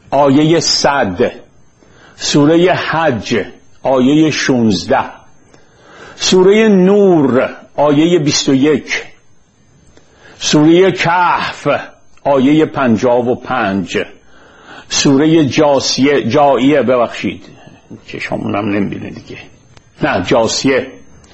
آیه 100، سوره حج آیه 16، سوره نور آیه 21، سوره کهف آیه 55، سوره جاثیه ببخشید چشامونم نمیبینه دیگه، نه جاثیه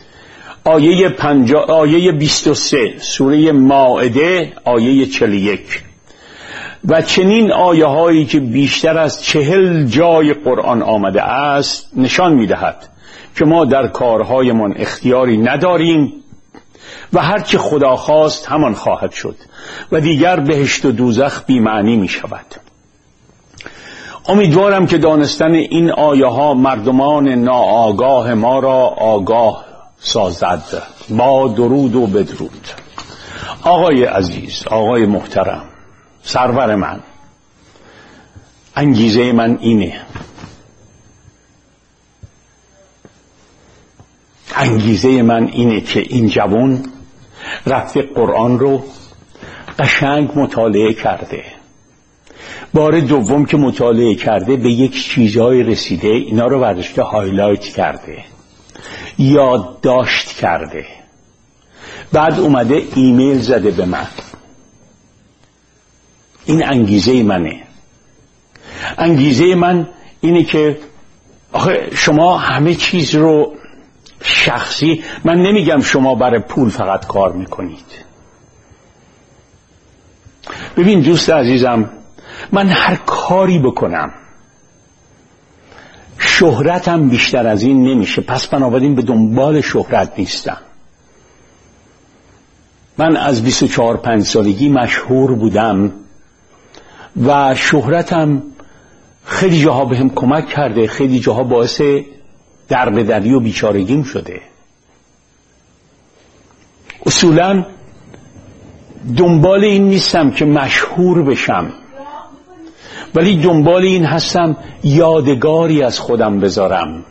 آیه 23، سوره مائده آیه 41 و چنین آیه هایی که بیشتر از 40 جای قرآن آمده است نشان میدهد که ما در کارهایمان اختیاری نداریم و هر چه خدا خواست همان خواهد شد و دیگر بهشت و دوزخ بی معنی می شود. امیدوارم که دانستن این آیه ها مردمان ناآگاه ما را آگاه سازد. با درود و بدرود. آقای عزیز، آقای محترم، سرور من، انگیزه من اینه، انگیزه من اینه که این جوان رفته قرآن رو قشنگ مطالعه کرده، بار دوم که مطالعه کرده به یک چیزهای رسیده، اینا رو برداشته هایلایت کرده، یادداشت کرده، بعد اومده ایمیل زده به من. این انگیزه منه. انگیزه من اینه که آخه شما همه چیز رو شخصی، من نمیگم شما برای پول فقط کار میکنید. ببین دوست عزیزم، من هر کاری بکنم شهرتم بیشتر از این نمیشه، پس بنابراین به دنبال شهرت نیستم. من از 24-25 سالگی مشهور بودم و شهرتم خیلی جاها بهم کمک کرده، خیلی جاها باعث دربدری و بیچارگیم شده. اصولا دنبال این نیستم که مشهور بشم، ولی دنبال این هستم یادگاری از خودم بذارم.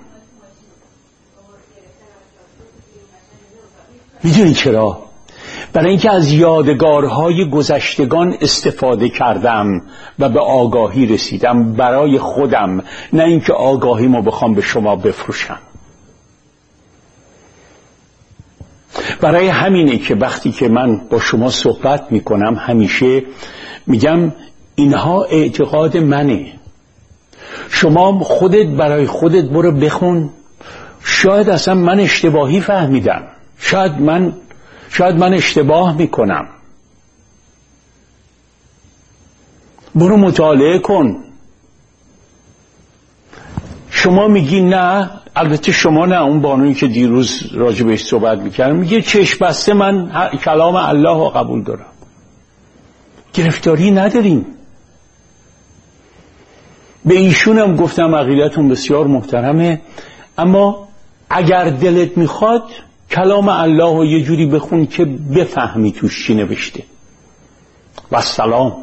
میدونی چرا؟ برای اینکه از یادگارهای گذشتگان استفاده کردم و به آگاهی رسیدم برای خودم، نه اینکه آگاهیمو بخوام به شما بفروشم. برای همینه که وقتی که من با شما صحبت میکنم همیشه میگم اینها اعتقاد منه، شما خودت برای خودت برو بخون، شاید اصلا من اشتباهی فهمیدم، شاید من اشتباه میکنم، برو مطالعه کن. شما میگی نه، البته شما نه، اون بانویی که دیروز راجع بهش صحبت میکردم میگه چشم بسته من کلام الله رو قبول دارم. گرفتاری نداریم. به ایشونم گفتم عقیدتون بسیار محترمه، اما اگر دلت میخواد کلام الله رو یه جوری بخون که بفهمی توش چی نوشته. و سلام.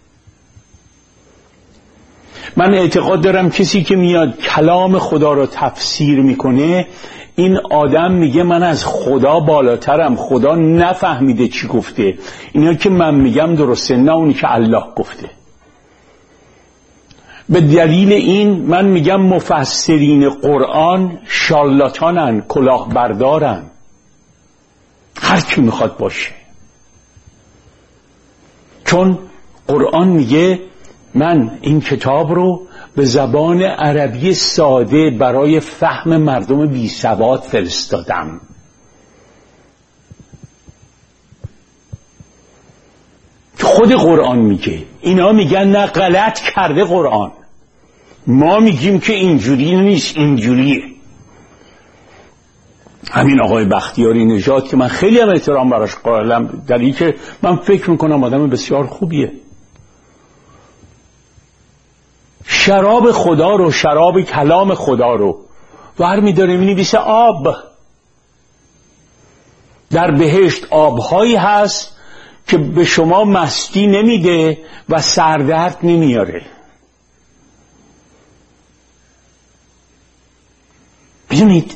من اعتقاد دارم کسی که میاد کلام خدا رو تفسیر میکنه، این آدم میگه من از خدا بالاترم، خدا نفهمیده چی گفته، اینا که من میگم درسته، نه اونی که الله گفته. به دلیل این من میگم مفسرین قرآن شارلاتانن، کلاهبردارن، هر کی میخواد باشه. چون قرآن میگه من این کتاب رو به زبان عربی ساده برای فهم مردم بی سواد فرستادم. خود قرآن میگه، اینا میگن نه غلط کرده قرآن، ما میگیم که اینجوری نیست، اینجوریه. همین آقای بختیاری نژاد که من خیلی هم احترام براش قائلم، در این که من فکر میکنم آدم بسیار خوبیه، شراب خدا رو، شراب کلام خدا رو ور میداره مینویسه آب. در بهشت آبهایی هست که به شما مستی نمیده و سردرد نمیاره. ببینید،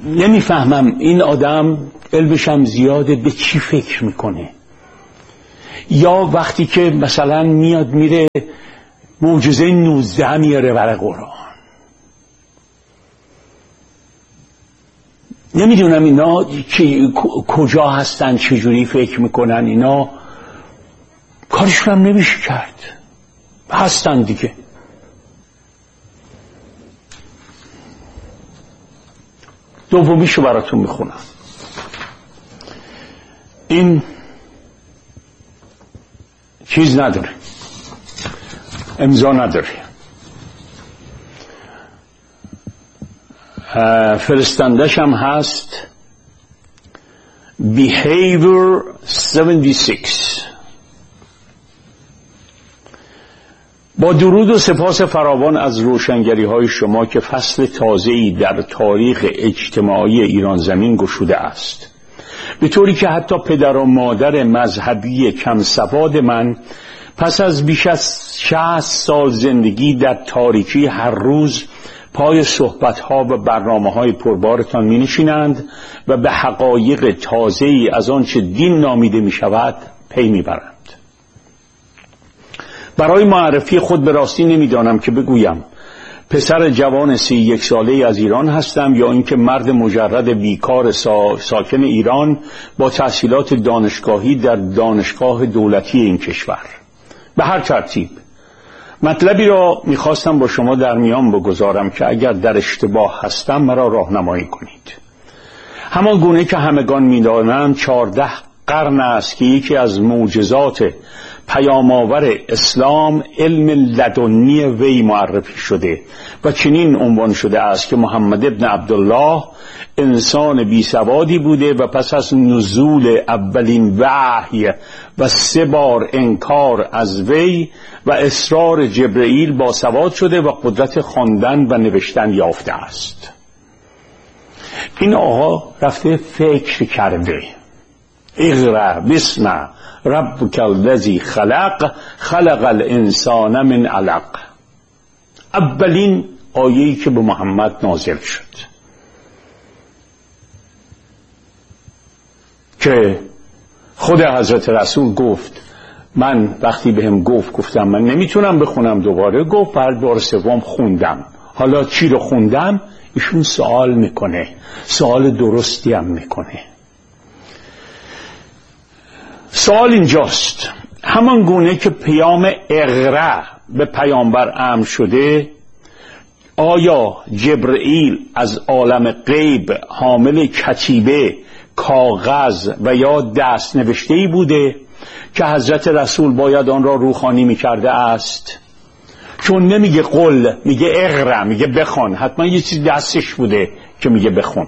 نمیفهمم این آدم علمش هم زیاده به چی فکر میکنه. یا وقتی که مثلا میاد میره معجزه 19 میاره برای قرآن. نمیدونم اینا کجا هستن، چجوری فکر میکنن، اینا کارشون هم نمیشه کرد، هستن دیگه. دومیشو براتون میخونم. این چیز نداره، امضا نداره، فرستندش هم هست Behavior 76. با درود و سپاس فراوان از روشنگری های شما که فصل تازه‌ای در تاریخ اجتماعی ایران زمین گشوده است، به طوری که حتی پدر و مادر مذهبی کم سواد من پس از بیش از 60 سال زندگی در تاریکی هر روز پای صحبت‌ها و برنامه‌های پربارتان می‌نشینند و به حقایق تازه‌ای از آنچه دین نامیده می‌شود پی می‌برند. برای معرفی خود به راستی نمی‌دانم که بگویم پسر جوان 31 ساله‌ای از ایران هستم یا اینکه مرد مجرد بیکار ساکن ایران با تحصیلات دانشگاهی در دانشگاه دولتی این کشور. به هر ترتیب مطلبی را میخواستم با شما در میان بگذارم که اگر در اشتباه هستم مرا راهنمایی کنید. همان گونه که همگان میدانند 14 قرن است که یکی از معجزات پیام‌آور اسلام علم لدنی وی معرفی شده و چنین عنوان شده است که محمد ابن عبدالله انسان بی سوادی بوده و پس از نزول اولین وحی و 3 بار انکار از وی و اصرار جبرئیل با سواد شده و قدرت خواندن و نوشتن یافته است. این آقا رفته فکر کرده، اقرأ باسم ربک الذی خلق خلق الانسان من علق، اولین آیه‌ای که به محمد نازل شد که خود حضرت رسول گفت، من وقتی بهم گفتم من نمیتونم بخونم دوباره، گفت بار سوم خوندم. حالا چی رو خوندم؟ ایشون سوال میکنه، سوال درستی هم میکنه. سوال اینجاست، همان گونه که پیام اقرأ به پیامبر امر شده، آیا جبرئیل از عالم غیب حامل کتیبه، کاغذ و یا دست نوشته‌ای بوده که حضرت رسول باید آن را روخانی می‌کرده است؟ چون نمیگه قل، میگه اقرأ، میگه بخوان، حتما یه چیز دستش بوده که میگه بخون.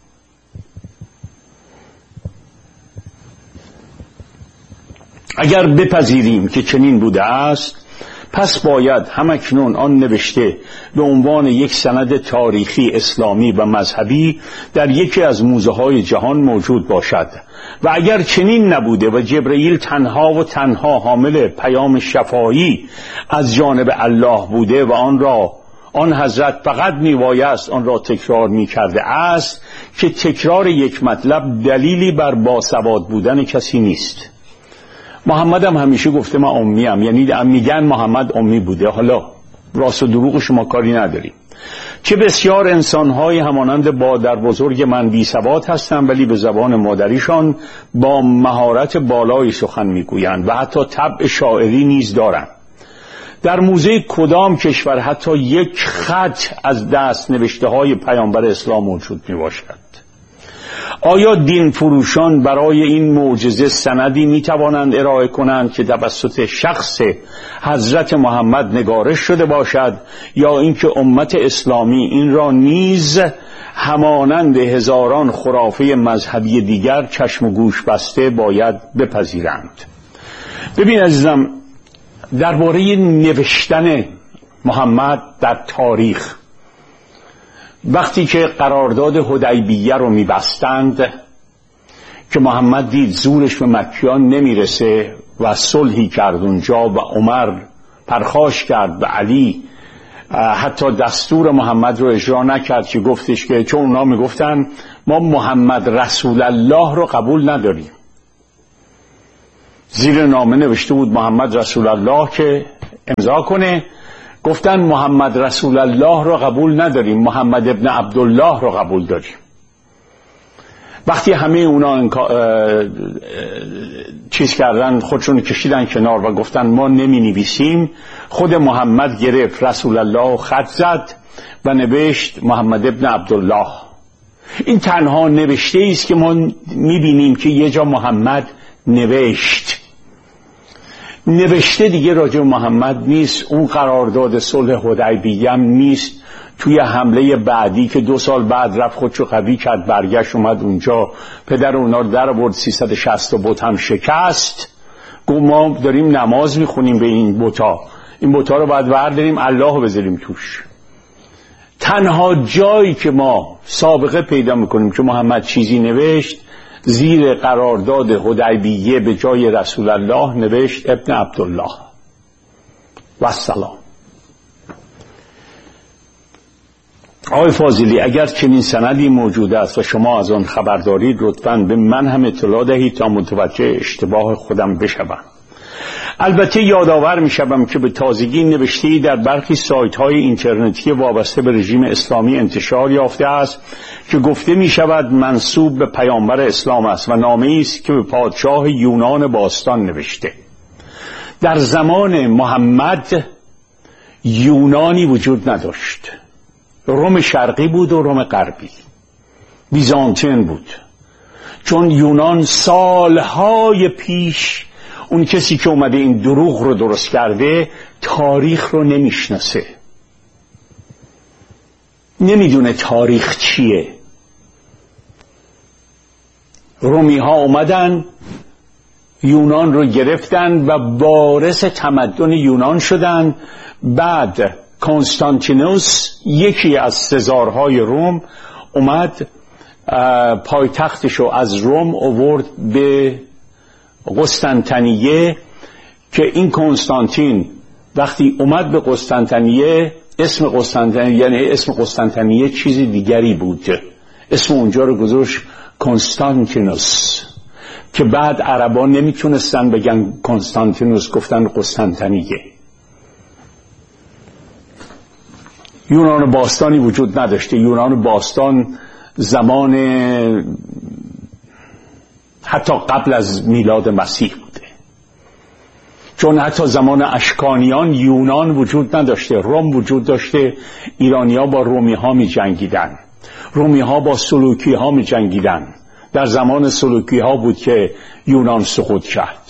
اگر بپذیریم که چنین بوده است، پس باید همکنون آن نوشته به عنوان یک سند تاریخی اسلامی و مذهبی در یکی از موزه های جهان موجود باشد و اگر چنین نبوده و جبرئیل تنها و تنها حامل پیام شفاهی از جانب الله بوده و آن حضرت فقط میبایست آن را تکرار میکرده است که تکرار یک مطلب دلیلی بر باسواد بودن کسی نیست. محمد هم همیشه گفته من امیم، یعنی میگن محمد امی بوده. حالا راست و دروغ شما کاری نداریم. چه بسیار انسان‌های همانند مادر بزرگ من بی سواد هستند ولی به زبان مادریشان با مهارت بالایی سخن میگویند و حتی طبع شاعری نیز دارند. در موزه کدام کشور حتی یک خط از دست نوشته های پیامبر اسلام موجود می باشد؟ آیا دین فروشان برای این معجزه سندی می توانند ارائه کنند که توسط شخص حضرت محمد نگارش شده باشد یا اینکه امت اسلامی این را نیز همانند هزاران خرافه مذهبی دیگر چشم و گوش بسته باید بپذیرند؟ ببین عزیزم، درباره نوشتن محمد در تاریخ، وقتی که قرارداد حدیبیه رو میبستند که محمد دید زورش به مکیان نمیرسه و صلحی کرد اونجا و عمر پرخاش کرد و علی حتی دستور محمد رو اجرا نکرد که گفتش که چون اونا میگفتن ما محمد رسول الله رو قبول نداریم، زیر نامه نوشته بود محمد رسول الله که امضا کنه. گفتن محمد رسول الله رو قبول نداریم، محمد ابن عبدالله رو قبول داریم. وقتی همه اونا چیز کردن، خودشون کشیدن کنار و گفتن ما نمی نویسیم، خود محمد گرفت رسول الله خط زد و نوشت محمد ابن عبدالله. این تنها نوشته است که ما می بینیم که یه جا محمد نوشته دیگه راجع محمد نیست. اون قرارداد صلح حدیبیه هم نیست. توی حمله بعدی که 2 سال بعد رفت خودشو قوی کرد، برگشت اومد اونجا، پدر اونا رو در آورد، 360 بت هم شکست. گفت ما داریم نماز میخونیم به این بتا رو باید برداریم الله رو بذاریم توش. تنها جایی که ما سابقه پیدا میکنیم که محمد چیزی نوشت، زیر قرارداد حدیبیه به جای رسول الله نوشت ابن عبدالله و السلام. آقای فاضلی، اگر چنین سندی موجود است و شما از آن خبر دارید، لطفاً به من هم اطلاع دهید تا متوجه اشتباه خودم بشوم. البته یادآور میشم که به تازگی نوشته‌ای در برخی سایت‌های اینترنتی وابسته به رژیم اسلامی انتشار یافته است که گفته میشود منسوب به پیامبر اسلام است و نامه‌ای است که به پادشاه یونان باستان نوشته. در زمان محمد یونانی وجود نداشت. روم شرقی بود و روم غربی، بیزانتین بود. چون یونان سالهای پیش، اون کسی که اومده این دروغ رو درست کرده تاریخ رو نمیشناسه، نمیدونه تاریخ چیه. رومی ها اومدن یونان رو گرفتن و وارث تمدن یونان شدن. بعد کنستانتینوس، یکی از سزارهای روم، اومد پایتختشو از روم آورد به قسطنطنیه که این کنستانتین وقتی اومد به قسطنطنیه، اسم قسطنطنیه یعنی اسم قسطنطنیه چیزی دیگری بود، اسم اونجا رو گذاشت کنستانتینوس که بعد عربا نمیتونستن بگن کنستانتینوس، گفتن قسطنطنیه. یونان باستانی وجود نداشته. یونان باستان زمان حتی قبل از میلاد مسیح بوده، چون حتی زمان اشکانیان یونان وجود نداشته، روم وجود داشته. ایرانی ها با رومی ها می جنگیدن، رومی ها با سلوکی ها می جنگیدن. در زمان سلوکی ها بود که یونان سقوط کرد.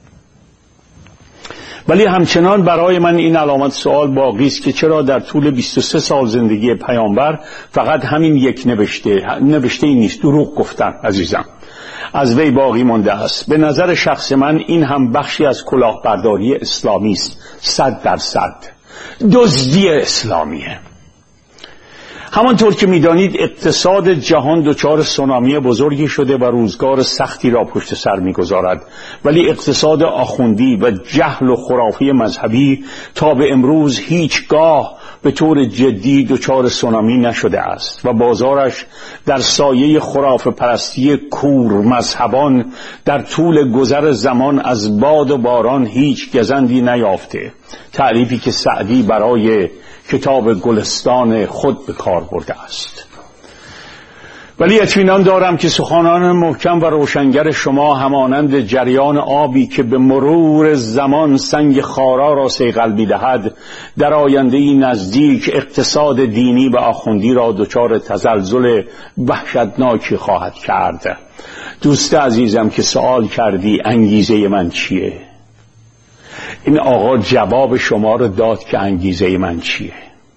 ولی همچنان برای من این علامت سوال باقی است که چرا در طول 23 سال زندگی پیامبر فقط همین یک نوشته ای نیست، دروغ گفتن عزیزم، از وی باقی مانده است. به نظر شخص من این هم بخشی از کلاهبرداری اسلامی است، 100% دزدی اسلامیه. همانطور که میدانید اقتصاد جهان دچار سونامی بزرگی شده و روزگار سختی را پشت سر میگذارد، ولی اقتصاد آخوندی و جهل و خرافی مذهبی تا به امروز هیچگاه به طور جدی دچار سونامی نشده است و بازارش در سایه خرافه پرستی کور مذهبان در طول گذر زمان از باد و باران هیچ گزندی نیافته، تعریفی که سعدی برای کتاب گلستان خود به کار برده است. ولی اطمینان دارم که سخنان محکم و روشنگر شما همانند جریان آبی که به مرور زمان سنگ خارا را صیقل می‌دهد، در آینده‌ای نزدیک اقتصاد دینی و آخوندی را دچار تزلزل وحشتناکی خواهد کرد. دوست عزیزم که سوال کردی انگیزه من چیه، این آقا جواب شما رو داد که انگیزه من چیه.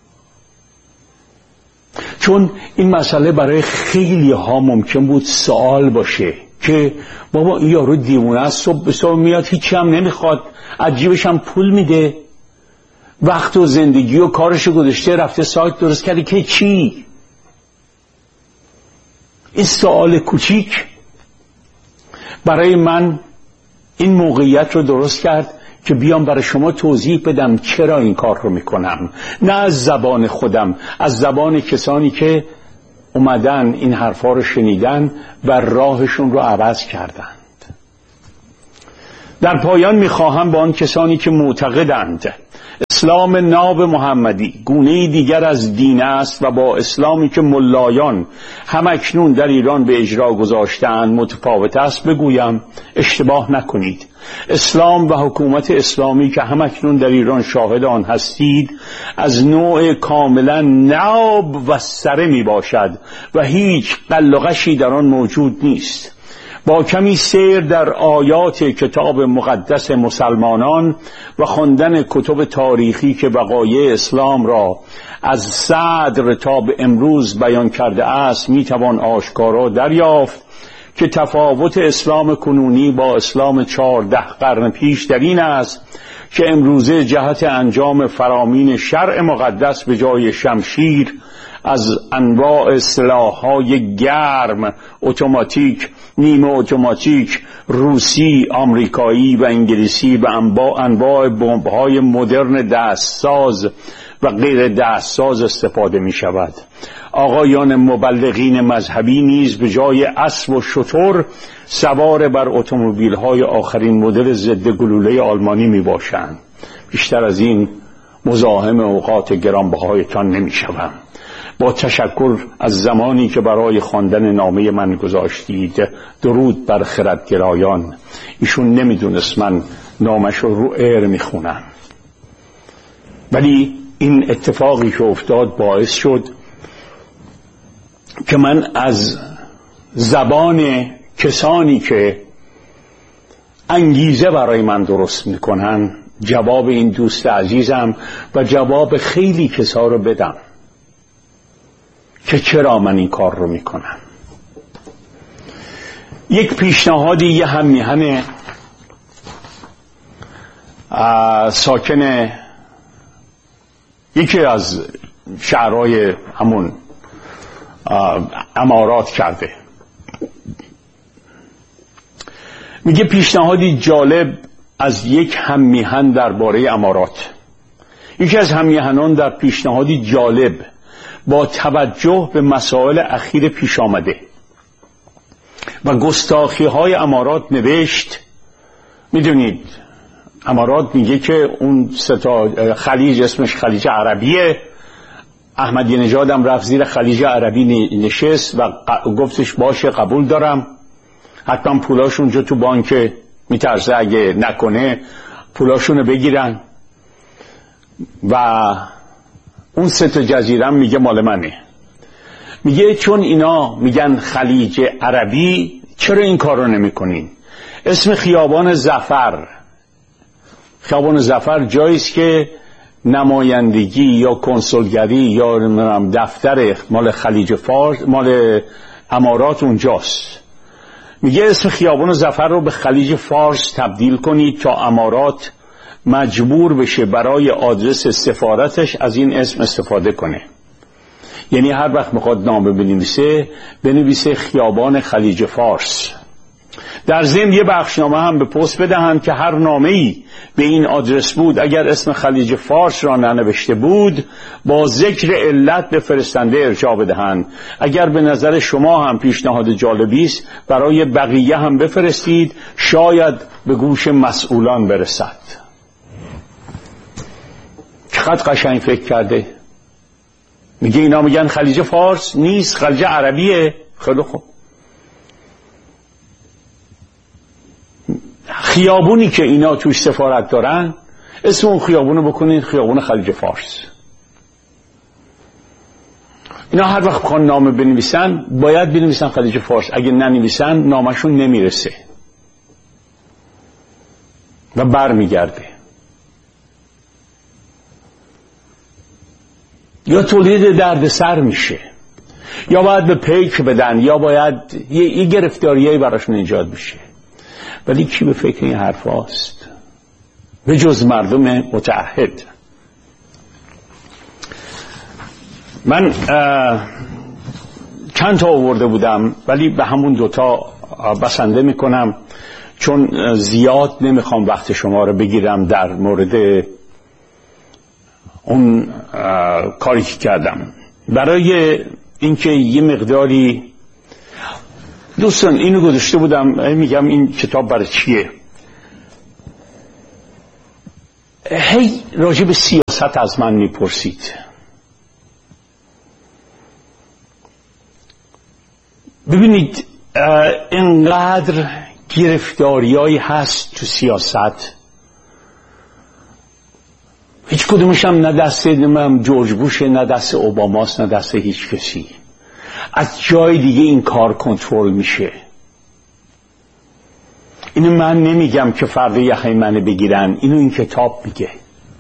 چون این مسئله برای خیلی ها ممکن بود سوال باشه که بابا این یارو دیوونه است، صبح به صبح میاد هیچی هم نمیخواد، عجیبش هم پول میده، وقت و زندگی و کارشو گذاشته رفته سایت درست کرده که چی؟ این سوال کوچیک برای من این موقعیت رو درست کرد که بیام برای شما توضیح بدم چرا این کار رو میکنم، نه از زبان خودم، از زبان کسانی که اومدن این حرفا رو شنیدن و راهشون رو عوض کردند. در پایان میخواهم با آن کسانی که معتقدند اسلام ناب محمدی گونه‌ای دیگر از دین است و با اسلامی که ملایان همکنون در ایران به اجرا گذاشتند متفاوت است بگویم اشتباه نکنید. اسلام و حکومت اسلامی که همکنون در ایران شاهد آن هستید از نوع کاملا ناب و سره می باشد و هیچ قل و غشی در آن موجود نیست. با کمی سیر در آیات کتاب مقدس مسلمانان و خواندن کتب تاریخی که وقایع اسلام را از صدر تا به امروز بیان کرده است میتوان آشکارا دریافت که تفاوت اسلام کنونی با اسلام 14 قرن پیش در این است که امروزه جهت انجام فرامین شرع مقدس به جای شمشیر از انواع سلاح‌های گرم، اتوماتیک، نیمه اتوماتیک، روسی، آمریکایی و انگلیسی و انواع بمب‌های مدرن دستساز و غیر دستساز استفاده می شود. آقایان مبلغین مذهبی نیز به جای اسب و شتر سوار بر اتومبیل‌های آخرین مدل ضد گلوله آلمانی می باشند. بیشتر از این مزاحم اوقات گرانبهایتان نمی شوم. با تشکر از زمانی که برای خواندن نامه من گذاشتید. درود بر خردگرایان. ایشون نمیدونست من نامش رو ایر میخونم، ولی این اتفاقی که افتاد باعث شد که من از زبان کسانی که انگیزه برای من درست میکنن جواب این دوست عزیزم و جواب خیلی کسا رو بدم که چرا من این کار رو میکنم. یک پیشنهادی یه هم میهن ساکن یکی از شهرهای همون امارات کرده. میگه پیشنهادی جالب از یک هم میهن درباره امارات. یکی از هم میهنان در پیشنهادی جالب با توجه به مسائل اخیر پیش آمده و گستاخی های امارات نوشت. میدونید امارات میگه که اون خلیج اسمش خلیج عربیه. احمدی نژاد هم رفت زیر خلیج عربی نشست و گفتش باشه قبول دارم، حتما پولاشون اونجا تو بانک میترسه اگه نکنه پولاشونو بگیرن و اون 3 جزیره میگه مال منه. میگه چون اینا میگن خلیج عربی چرا این کار رو نمی کنین؟ اسم خیابان ظفر جاییست که نمایندگی یا کنسولگری یا دفتر مال خلیج فارس مال امارات اونجاست. میگه اسم خیابان ظفر رو به خلیج فارس تبدیل کنید تا امارات مجبور بشه برای آدرس سفارتش از این اسم استفاده کنه. یعنی هر وقت میخواد نامه بنویسه خیابان خلیج فارس. در ضمن یه بخشنامه هم به پست بدهند که هر نامه‌ای به این آدرس بود اگر اسم خلیج فارس را ننوشته بود با ذکر علت به فرستنده ارجاع بدهند. اگر به نظر شما هم پیشنهاد جالبی است برای بقیه هم بفرستید، شاید به گوش مسئولان برسد. چقدر قشنگ فکر کرده. میگه اینا میگن خلیج فارس نیست، خلیج عربیه. خیلی خوب. خیابونی که اینا توش سفارت دارن اسم اون خیابونو بکنین خیابون خلیج فارس. اینا هر وقت بخوان نامه بنویسن باید بنویسن خلیج فارس. اگه ننویسن نامشون نمیرسه و بر میگرده. یا تولید دردسر میشه، یا باید به پیک بدن، یا باید یه گرفتاریایی براشون ایجاد میشه. ولی کی به فکر این حرف هاست به جز مردم متعهد؟ من چند تا آورده بودم ولی به همون 2 بسنده میکنم چون زیاد نمیخوام وقت شما رو بگیرم در مورد اون کاری که کردم. برای اینکه یه مقداری دوستان اینو گذاشته بودم، میگم این کتاب برای چیه. هی راجع به سیاست از من میپرسید. ببینید اینقدر گرفتاریایی هست تو سیاست، هیچ کدومش هم نه دست جورج بوشه، نه دست اوباماست، نه دست هیچ کسی. از جای دیگه این کار کنترل میشه. اینو من نمیگم که فردا یخه منو بگیرن، اینو این کتاب میگه.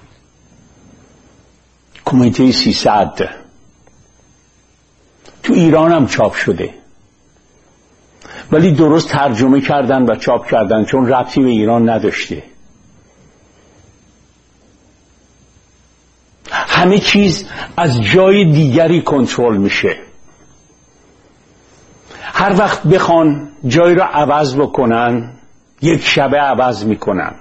کمیته 300 تو ایران هم چاپ شده، ولی درست ترجمه کردن و چاپ کردن، چون ربطی به ایران نداشته. همه چیز از جای دیگری کنترل میشه. هر وقت بخوان جای را عوض بکنن، یک شبه عوض میکنند.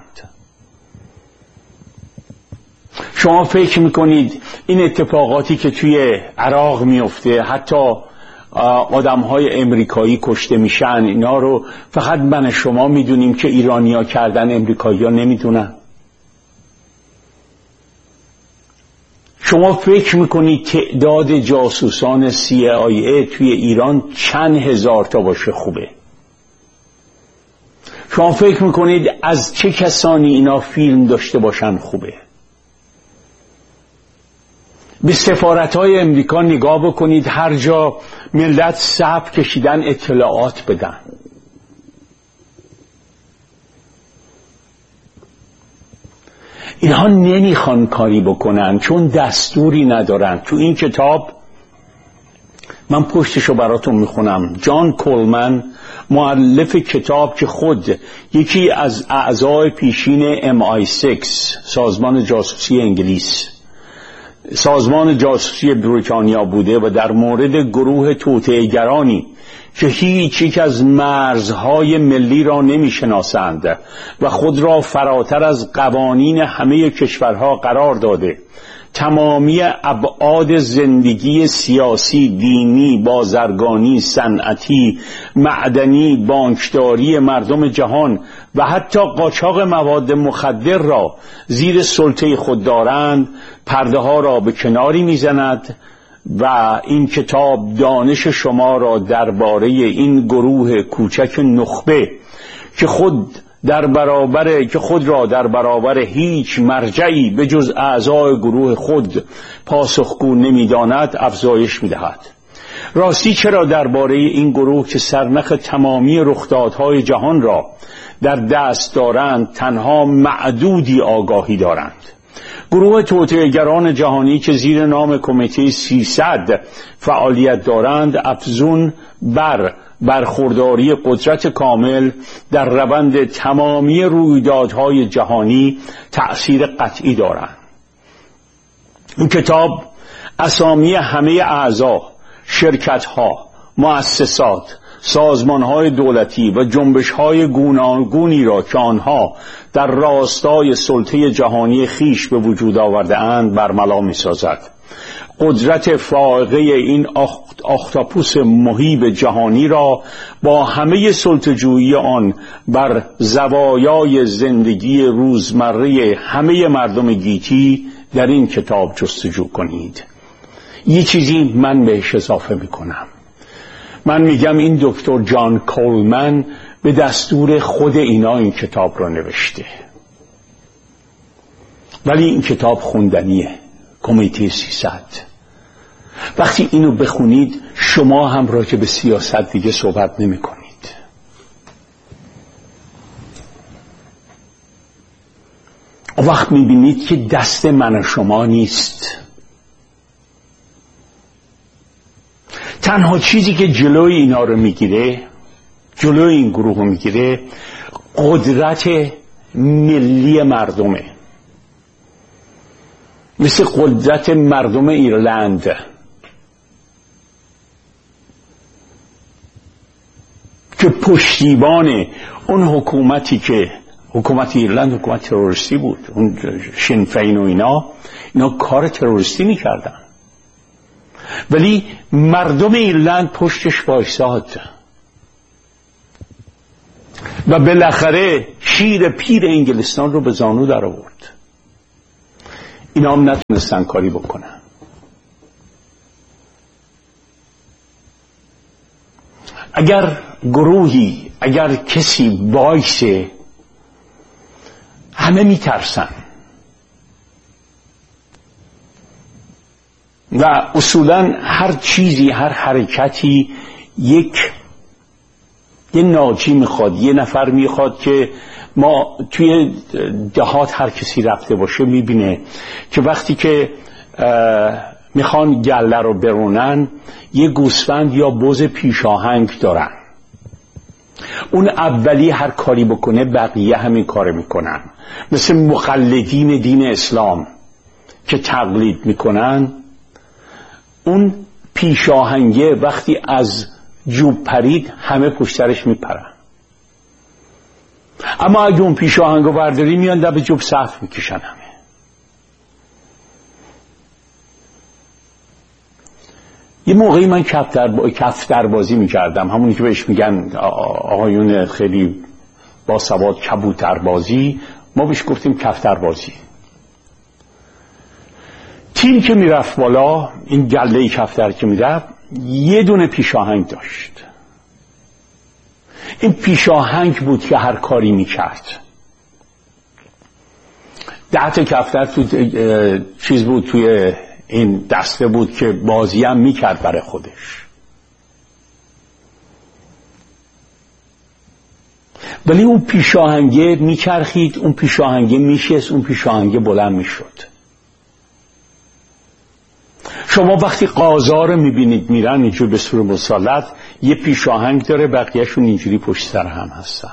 شما فکر میکنید این اتفاقاتی که توی عراق میفته، حتی آدمهای امریکایی کشته میشن، اینا رو فقط من شما میدونیم که ایرانیا کردن، امریکایی ها نمیدونن؟ شما فکر میکنید تعداد جاسوسان CIA توی ایران چند هزار تا باشه خوبه؟ شما فکر میکنید از چه کسانی اینا فیلم داشته باشن خوبه؟ به سفارت‌های امریکا نگاه بکنید، هر جا ملت صف کشیدن اطلاعات بدن. اینها نمیخوان کاری بکنن چون دستوری ندارن. تو این کتاب من پشتشو براتون میخونم. جان کولمن، مؤلف کتاب که خود یکی از اعضای پیشین MI6 سازمان جاسوسی انگلیس، سازمان جاسوسی بریتانیا بوده و در مورد گروه توطئه‌گرانی که هیچ یک از مرزهای ملی را نمیشناسند و خود را فراتر از قوانین همه کشورها قرار داده، تمامی ابعاد زندگی سیاسی، دینی، بازرگانی، صنعتی، معدنی، بانکداری مردم جهان و حتی قاچاق مواد مخدر را زیر سلطه خود دارند، پرده ها را به کناری میزند و این کتاب دانش شما را درباره این گروه کوچک نخبه که خود را در برابر هیچ مرجعی به جز اعضای گروه خود پاسخگو نمی‌داند افزایش می‌دهد. راستی چرا درباره این گروه که سرنخ تمامی رخدادهای جهان را در دست دارند تنها معدودی آگاهی دارند؟ گروه توطئه‌گران جهانی که زیر نام کمیته 300 فعالیت دارند، افزون بر برخورداری قدرت کامل در روند تمامی رویدادهای جهانی تأثیر قطعی دارند. این کتاب اسامی همه اعضا، شرکت‌ها، مؤسسات، سازمان‌های دولتی و جنبش‌های گوناگونی را که آنها در راستای سلطه جهانی خیش به وجود آورده‌اند برملا می‌سازد. قدرت فائقه این اختاپوس مهیب جهانی را با همه سلطه‌جویی آن بر زوایای زندگی روزمره همه مردم گیتی در این کتاب جستجو کنید. یه چیزی من بهش اضافه میکنم. من میگم این دکتر جان کولمن به دستور خود اینا این کتاب را نوشته، ولی این کتاب خوندنیه. کمیته 300. وقتی اینو بخونید شما هم راجع به سیاست دیگه صحبت نمی کنید. وقت میبینید که دست من و شما نیست. تنها چیزی که جلوی اینا رو میگیره، جلوی این گروه رو میگیره، قدرت ملی مردمه. مثل قدرت مردم ایرلند که پشتیبان اون حکومتی که حکومت ایرلند حکومت تروریستی بود، اون شینفین و اینا کار تروریستی میکردن، ولی مردم ایرلند پشتش وایساد و بالاخره شیر پیر انگلستان رو به زانو در آورد. اینا هم نتونستن کاری بکنن. اگر گروهی، اگر کسی وایسه، همه میترسن و اصولا هر چیزی، هر حرکتی یه ناجی میخواد، یه نفر میخواد. که ما توی دهات هر کسی رفته باشه میبینه که وقتی که میخوان گله رو برونن، یه گوسفند یا بز پیشاهنگ دارن. اون اولی هر کاری بکنه بقیه همین کار میکنن. مثل مقلدین دین اسلام که تقلید میکنن، اون پیشاهنگه وقتی از جوب پرید همه پشترش میپرن. اما اگه اون پیشاهنگو برداری میان دب جوب صف میکشن همه. یه موقعی من کفتر بازی میکردم، همونی که بهش میگن آقایون خیلی با سواد کبوتر بازی، ما بهش گفتیم کفتر بازی. تیم که میرفت بالا، این گله کفتر که میرفت، یه دونه پیشاهنگ داشت. این پیشاهنگ بود که هر کاری میکرد. 10 کفتر تو چیز بود، توی این دسته بود که بازی هم میکرد برای خودش. ولی اون پیشاهنگه میچرخید، اون پیشاهنگه میشست، اون پیشاهنگه بلند میشد. شما وقتی قاضا رو میبینید میرن اینجور به صورت مسلط، یه پیشاهنگ داره، بقیهشون اینجوری پشت سر هم هستن.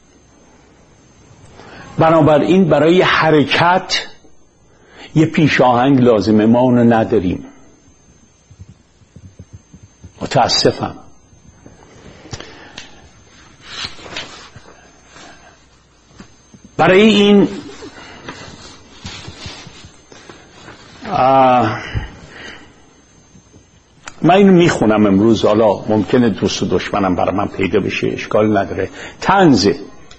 بنابراین برای حرکت یه پیشاهنگ لازمه، ما اونو نداریم، متاسفم. برای این من اینو میخونم امروز، حالا ممکنه دوست و دشمنم برای من پیدا بشه، اشکال نداره. طنزه.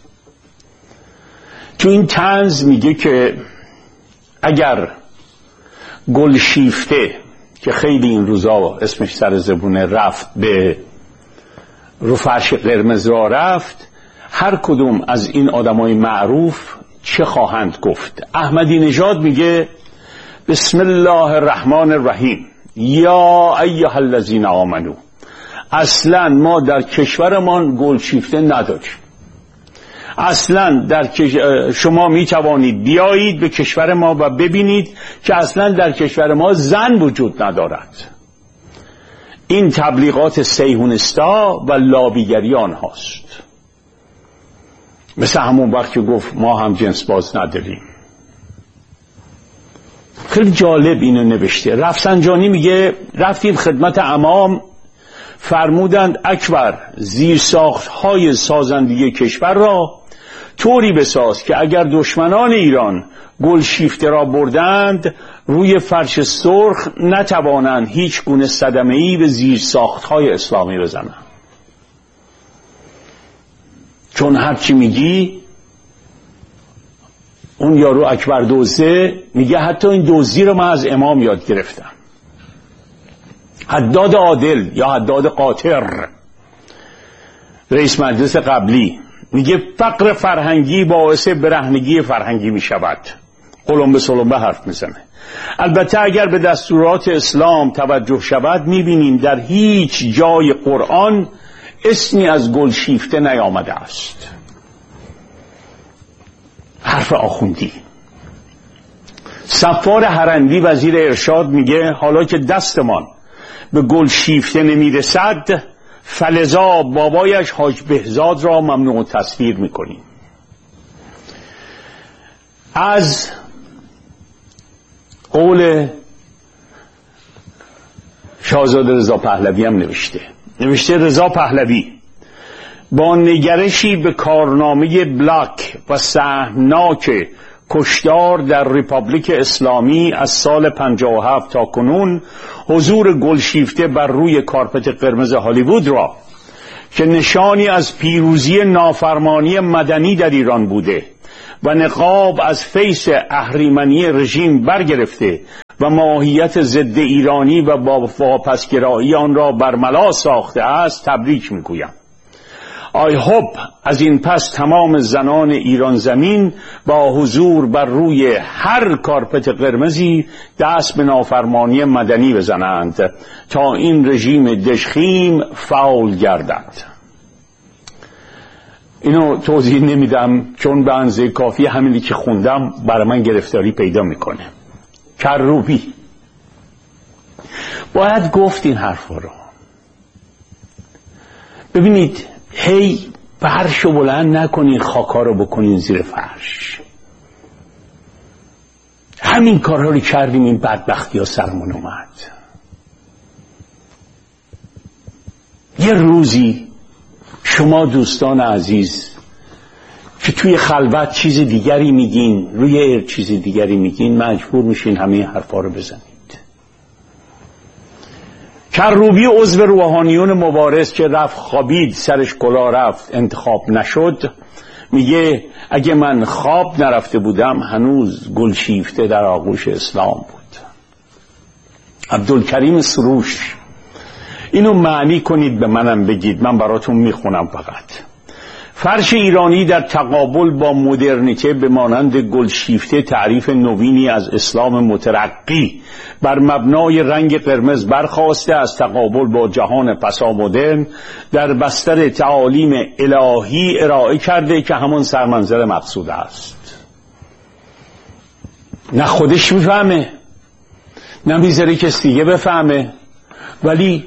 تو این طنز میگه که اگر گلشیفته که خیلی این روزا اسمش سر زبونه رفت، به رو فرش قرمز را رفت، هر کدوم از این آدمای معروف چه خواهند گفت؟ احمدی نژاد میگه بسم الله الرحمن الرحیم یا ایها الذین آمنو. اصلا ما در کشورمان گلشیفته نداریم. اصلا شما می توانید بیایید به کشور ما و ببینید که اصلا در کشور ما زن وجود ندارد. این تبلیغات صهیونیستا و لابیگری آنهاست. مثل همون وقت که گفت ما هم جنس باز نداریم. خیلی جالب اینو نوشته. رفسنجانی میگه رفتیم خدمت امام، فرمودند اکبر زیرساخت‌های سازندگی کشور را طوری بساز که اگر دشمنان ایران گلشیفته را بردند روی فرش سرخ نتوانند هیچ گونه صدمه‌ای به زیرساخت‌های اسلامی بزنند. چون هرچی میگی، اون یارو اکبر دوزه میگه حتی این دوزی رو من از امام یاد گرفتم. حداد عادل یا حداد قاطر، رئیس مجلس قبلی، میگه فقر فرهنگی باعث برهنگی فرهنگی میشود. قلمبه سلمبه حرف میزنه. البته اگر به دستورات اسلام توجه شود میبینیم در هیچ جای قرآن اسمی از گلشیفته نیامده است. حرف آخوندی. صفار هرندی وزیر ارشاد میگه حالا که دستمان به گلشیفته نمیرسد، فلذا بابایش حاج بهزاد را ممنوع تصویر میکنیم. از قول شاهزاده رضا پهلوی هم نوشته رضا پهلوی با نگرشی به کارنامه بلاک و سهمناک کشتار در ریپابلیک اسلامی از سال 57 تا کنون حضور گلشیفته بر روی کارپت قرمز هالیوود را که نشانی از پیروزی نافرمانی مدنی در ایران بوده و نقاب از فیض اهریمنی رژیم برگرفته و ماهیت ضد ایرانی و با واپسگرایی آن را برملا ساخته است تبریک میگویم. I hope از این پس تمام زنان ایران زمین با حضور بر روی هر کارپت قرمزی دست به نافرمانی مدنی بزنند تا این رژیم دژخیم فاول گردد. اینو توضیح نمیدم چون به اندازه کافی همینی که خوندم برای من گرفتاری پیدا میکنه. کروبی باید گفت این حرفا رو. ببینید هی فرشو بلند نکنین، خاکا رو بکنین زیر فرش. همین کارها رو کردیم، این بدبختی ها سرمون اومد. یه روزی شما دوستان عزیز که توی خلوت چیز دیگری میگین، روی چیز دیگری میگین، مجبور میشین همه حرفا رو بزنید. کروبی عضو روحانیون مبارز که رفت خوابید، سرش کلاه رفت، انتخاب نشد، میگه اگه من خواب نرفته بودم هنوز گل شیفته در آغوش اسلام بود. عبدالکریم سروش، اینو معنی کنید به منم بگید، من براتون میخونم فقط. فرش ایرانی در تقابل با مدرنیته به مانند گلشیفته تعریف نوینی از اسلام مترقی بر مبنای رنگ قرمز برخاسته از تقابل با جهان پسامدرن در بستر تعالیم الهی ارائه کرده که همان سرمنزل مقصود است. نه خودش میفهمه، نه میذاره کسی دیگه بفهمه، ولی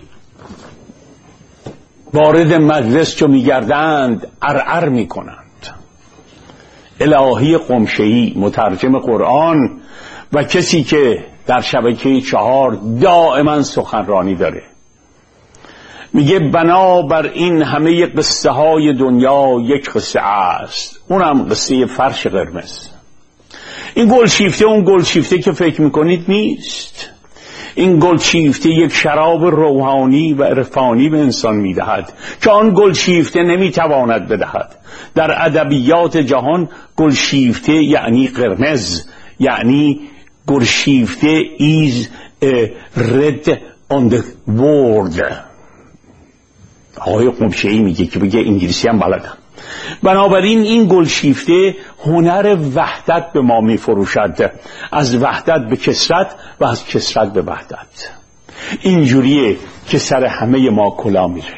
وارد مجلس چو میگردند ارعر میکنند. الهی قمشه‌ای مترجم قرآن و کسی که در شبکه 4 دائما سخنرانی داره میگه بنابر این همه قصه های دنیا یک قصه است، اونم قصه فرش قرمز. این گلشیفته اون گلشیفته که فکر میکنید نیست. این گلشیفته یک شراب روحانی و عرفانی به انسان میدهد که آن گلشیفته نمیتواند بدهد. در ادبیات جهان گلشیفته یعنی قرمز، یعنی گلشیفته is a red on the world. آقای قمشه‌ای میگه که بگه انگلیسی هم بلدم. بنابراین این گلشیفته هنر وحدت به ما میفروشد، از وحدت به کثرت و از کثرت به وحدت. اینجوریه که سر همه ما کلا میره.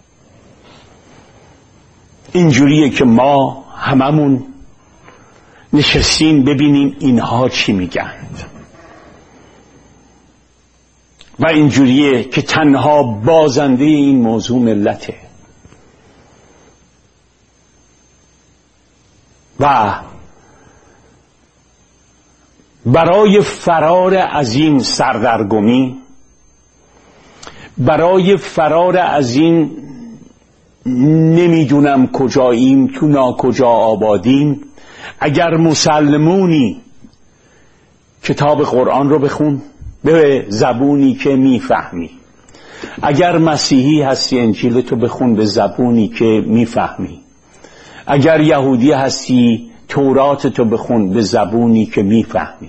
اینجوریه که ما هممون نشستیم ببینیم اینها چی میگند و اینجوریه که تنها بازنده این موضوع ملته و برای فرار از این سردرگمی، برای فرار از این نمیدونم کجاییم تو ناکجا آبادیم، اگر مسلمونی کتاب قرآن رو بخون به زبونی که میفهمی، اگر مسیحی هستی انجیل تو بخون به زبونی که میفهمی، اگر یهودی هستی تورات تو بخون به زبونی که میفهمی.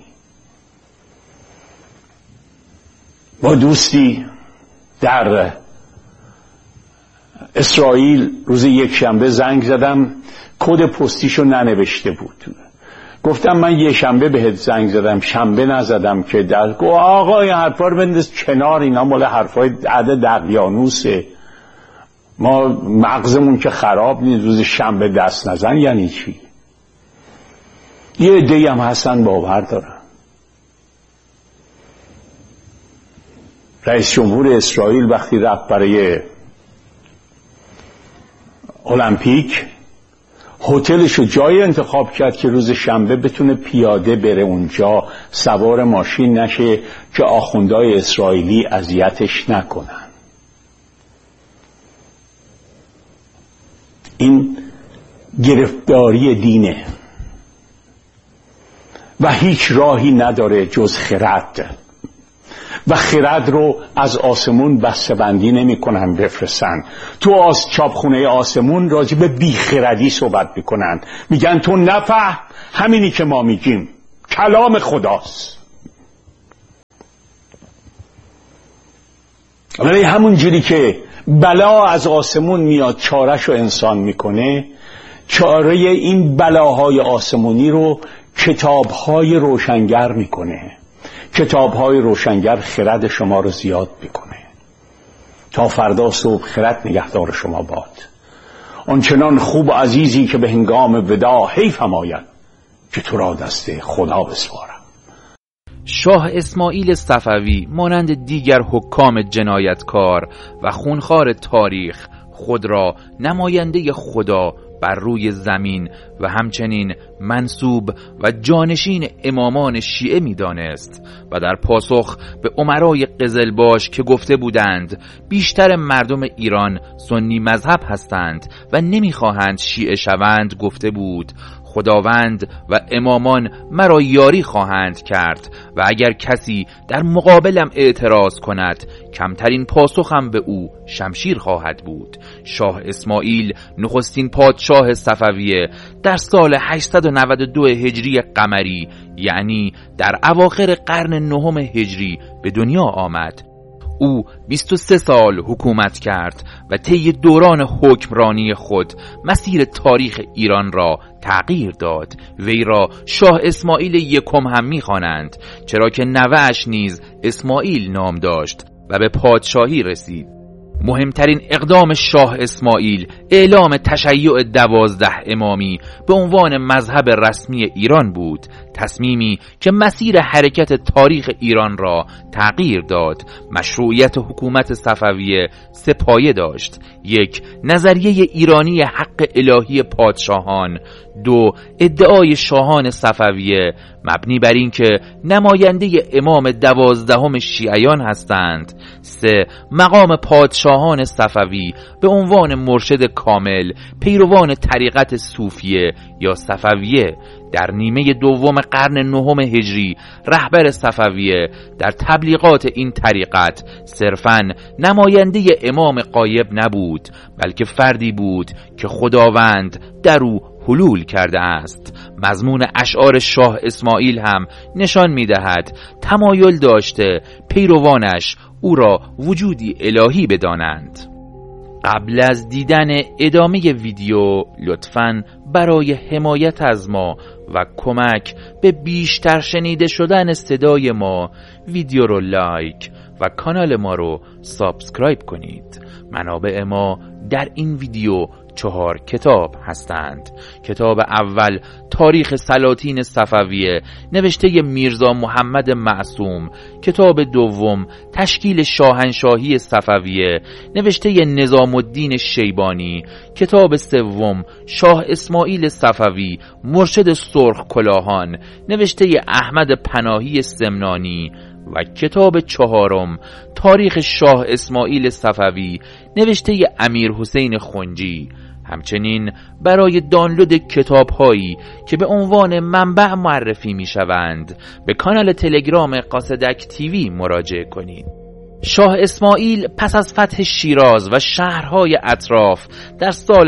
با دوستی در اسرائیل روز یک شنبه زنگ زدم، کد پستیشو ننوشته بود. گفتم من یه شنبه بهت زنگ زدم، شنبه نزدم که در آقای حرفا رو بنداز کنار، اینا مال حرفای عدد دقیانوسه، ما مغزمون که خراب نیست، روز شنبه دست نزن یعنی چی؟ یه عده‌ای هم هستن باور دارن. رئیس جمهور اسرائیل وقتی رفت برای المپیک هتلشو جای انتخاب کرد که روز شنبه بتونه پیاده بره اونجا، سوار ماشین نشه که آخوندهای اسرائیلی اذیتش نکنن. این گرفتاری دینه و هیچ راهی نداره جز خرد و خرد رو از آسمون بسته‌بندی نمی‌کنن بفرستن. تو چاپخونه آسمون راجع به بیخردی صحبت می‌کنن، میگن تو نفهم، همینی که ما میگیم کلام خداست. ولی همون جوری که بلا از آسمون میاد چاره‌شو انسان میکنه، چاره این بلاهای آسمونی رو کتاب‌های روشنگر میکنه. کتاب‌های روشنگر خرد شما رو زیاد میکنه. تا فردا صبح خرد نگهدار شما باد. آنچنان خوب و عزیزی که به هنگام وداع حیفم آید که تو را دست خدا بسپارم. شاه اسماعیل صفوی مانند دیگر حکام جنایتکار و خونخوار تاریخ خود را نماینده خدا بر روی زمین و همچنین منسوب و جانشین امامان شیعه می دانست و در پاسخ به امرای قزلباش که گفته بودند بیشتر مردم ایران سنی مذهب هستند و نمیخواهند شیعه شوند گفته بود خداوند و امامان مرا یاری خواهند کرد و اگر کسی در مقابلم اعتراض کند کمترین پاسخم به او شمشیر خواهد بود. شاه اسماعیل نخستین پادشاه صفویه در سال 892 هجری قمری، یعنی در اواخر قرن نهم هجری به دنیا آمد. او 23 سال حکومت کرد و طی دوران حکمرانی خود مسیر تاریخ ایران را تغییر داد. وی را شاه اسماعیل یکم هم می‌خوانند، چرا که نوه‌اش نیز اسماعیل نام داشت و به پادشاهی رسید. مهمترین اقدام شاه اسماعیل اعلام تشیع 12 امامی به عنوان مذهب رسمی ایران بود، تصمیمی که مسیر حرکت تاریخ ایران را تغییر داد. مشروعیت حکومت صفویه سه پایه داشت: 1. نظریه ایرانی حق الهی پادشاهان. 2. ادعای شاهان صفویه مبنی بر این که نماینده امام 12 شیعیان هستند. 3. مقام پادشاهان صفوی به عنوان مرشد کامل پیروان طریقت صوفیه یا صفویه. در نیمه دوم قرن نهم هجری رهبر صفویه در تبلیغات این طریقت صرفاً نماینده امام غایب نبود، بلکه فردی بود که خداوند در او حلول کرده است. مضمون اشعار شاه اسماعیل هم نشان می‌دهد تمایل داشته پیروانش او را وجودی الهی بدانند. قبل از دیدن ادامه ویدیو لطفاً برای حمایت از ما و کمک به بیشتر شنیده شدن صدای ما ویدیو رو لایک و کانال ما رو سابسکرایب کنید. منابع ما در این ویدیو 4 کتاب هستند. کتاب اول تاریخ سلاطین صفویه نوشته میرزا محمد معصوم. کتاب دوم تشکیل شاهنشاهی صفویه نوشته نظام الدین شیبانی. کتاب سوم شاه اسماعیل صفوی مرشد سرخ کلاهان نوشته احمد پناهی سمنانی و کتاب چهارم تاریخ شاه اسماعیل صفوی نوشته امیر حسین خنجی. همچنین برای دانلود کتاب هایی که به عنوان منبع معرفی می شوند به کانال تلگرام قاصدک تیوی مراجعه کنید. شاه اسماعیل پس از فتح شیراز و شهرهای اطراف در سال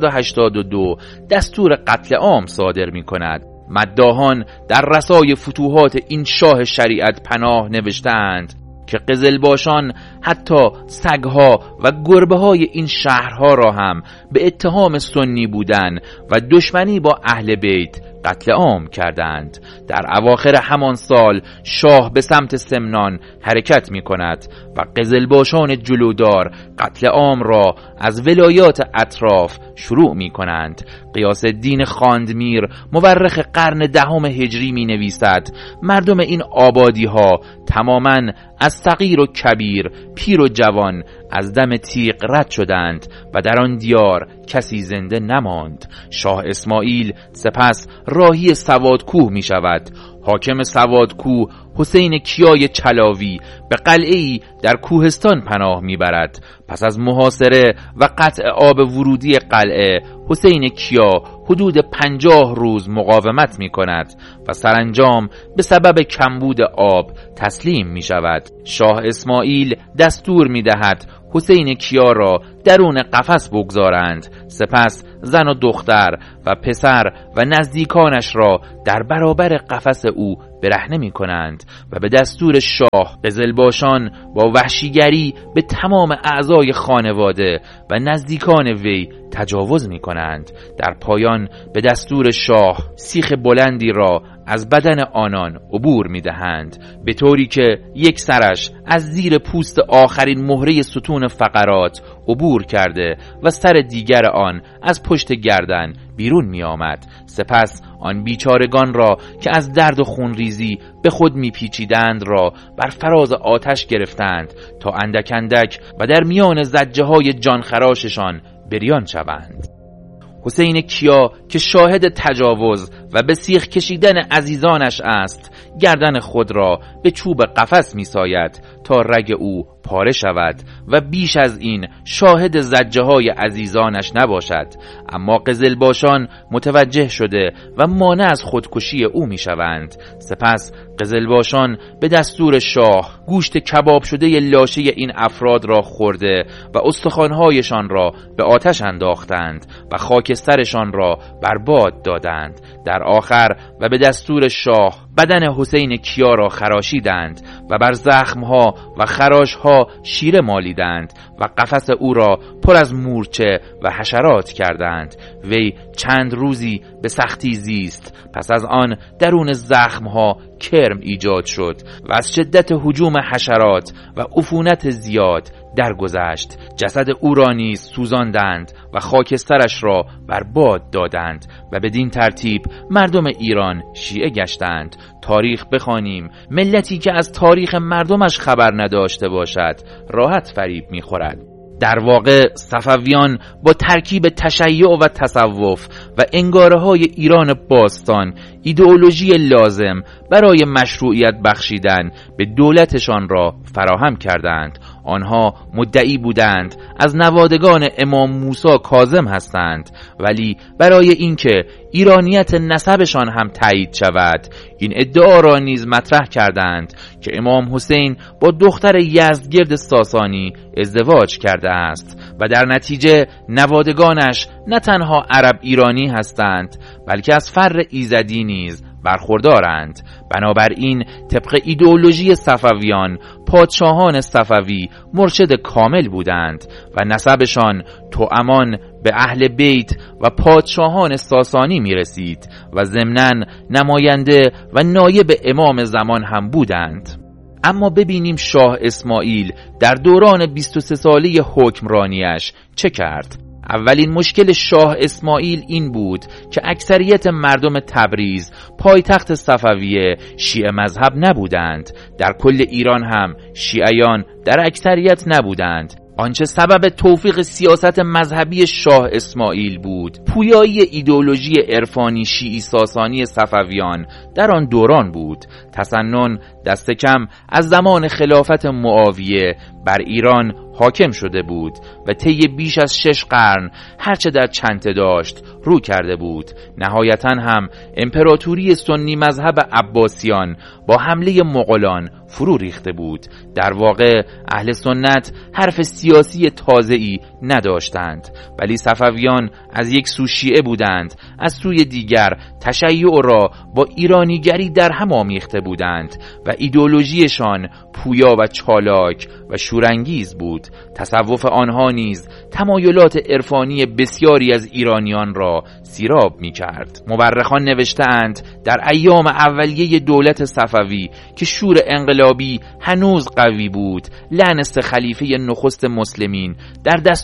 882 دستور قتل عام صادر می کند. مداحان در رسای فتوحات این شاه شریعت پناه نوشتند که قزلباشان حتی سگها و گربه های این شهرها را هم به اتهام سنی بودن و دشمنی با اهل بیت قتل عام کردند. در اواخر همان سال شاه به سمت سمنان حرکت می کند و قزلباشان جلودار قتل عام را از ولایات اطراف شروع می کنند. غیاث الدین خاندمیر مورخ قرن 10 هجری می نویسد مردم این آبادی ها تماماً از صغیر و کبیر، پیر و جوان از دم تیغ رد شدند و در آن دیار کسی زنده نماند. شاه اسماعیل سپس راهی سوادکوه می شود. حاکم سوادکو حسین کیای چلاوی به قلعه‌ای در کوهستان پناه میبرد. پس از محاصره و قطع آب ورودی قلعه، حسین کیا حدود 50 روز مقاومت می کند و سرانجام به سبب کمبود آب تسلیم می شود. شاه اسماعیل دستور می دهد حسین کیا را درون قفس بگذارند، سپس زن و دختر و پسر و نزدیکانش را در برابر قفس او برهنه می کنند و به دستور شاه قزلباشان با وحشیگری به تمام اعضای خانواده و نزدیکان وی تجاوز می کنند. در پایان به دستور شاه سیخ بلندی را از بدن آنان عبور می دهند، به طوری که یک سرش از زیر پوست آخرین مهره ستون فقرات عبور کرده و سر دیگر آن از پشت گردن بیرون می آمد. سپس آن بیچارگان را که از درد و خونریزی به خود می پیچیدند را بر فراز آتش گرفتند تا اندک اندک و در میان زجه های جانخراششان بریان شوند. حسین کیا که شاهد تجاوز و به سیخ کشیدن عزیزانش است، گردن خود را به چوب قفس می ساید تا رگ او پاره شود و بیش از این شاهد زجه های عزیزانش نباشد. اما قزلباشان متوجه شده و مانع از خودکشی او می شوند. سپس قزلباشان به دستور شاه گوشت کباب شده لاشه این افراد را خورده و استخوان‌هایشان را به آتش انداختند و خاکسترشان را بر باد دادند. در آخر و به دستور شاه بدن حسین کیا را خراشیدند و بر زخمها و خراشها شیره مالیدند و قفس او را پر از مورچه و حشرات کردند. وی چند روزی به سختی زیست. پس از آن درون زخمها کرم ایجاد شد و از شدت هجوم حشرات و عفونت زیاد درگذشت. جسد او را نیز سوزاندند و خاکسترش را بر باد دادند و بدین ترتیب مردم ایران شیعه گشتند. تاریخ بخوانیم، ملتی که از تاریخ مردمش خبر نداشته باشد راحت فریب می‌خورد. در واقع صفویان با ترکیب تشیع و تصوف و انگاره‌های ایران باستان ایدئولوژی لازم برای مشروعیت بخشیدن به دولتشان را فراهم کردند. آنها مدعی بودند از نوادگان امام موسی کاظم هستند، ولی برای اینکه ایرانیت نسبشان هم تایید شود این ادعا را نیز مطرح کردند که امام حسین با دختر یزدگرد ساسانی ازدواج کرده است و در نتیجه نوادگانش نه تنها عرب ایرانی هستند بلکه از فر ایزدی نیز برخوردارند. بنابراین طبق ایدئولوژی صفویان پادشاهان صفوی مرشد کامل بودند و نسبشان توامان به اهل بیت و پادشاهان ساسانی می رسید و ضمناً نماینده و نایب امام زمان هم بودند. اما ببینیم شاه اسماعیل در دوران 23 ساله حکمرانیش چه کرد. اولین مشکل شاه اسماعیل این بود که اکثریت مردم تبریز پایتخت صفویه شیعه مذهب نبودند. در کل ایران هم شیعیان در اکثریت نبودند. آنچه سبب توفیق سیاست مذهبی شاه اسماعیل بود پویایی ایدئولوژی عرفانی شیعی ساسانی صفویان در آن دوران بود. تسنن دست کم از زمان خلافت معاویه بر ایران حاکم شده بود و طی بیش از 6 قرن هرچه در چنته داشت رو کرده بود. نهایتاً هم امپراتوری سنی مذهب عباسیان با حمله مغولان فرو ریخته بود. در واقع اهل سنت حرف سیاسی تازه‌ای نداشتند، ولی صفویان از یک سو شیعه بودند، از سوی دیگر تشیع را با ایرانیگری در هم آمیخته بودند و ایدئولوژیشان پویا و چالاک و شورانگیز بود. تصوف آنها نیز تمایلات عرفانی بسیاری از ایرانیان را سیراب می کرد. مورخان نوشته‌اند در ایام اولیه دولت صفوی که شور انقلابی هنوز قوی بود، لعنت خلیفه نخست مسلمین در دستور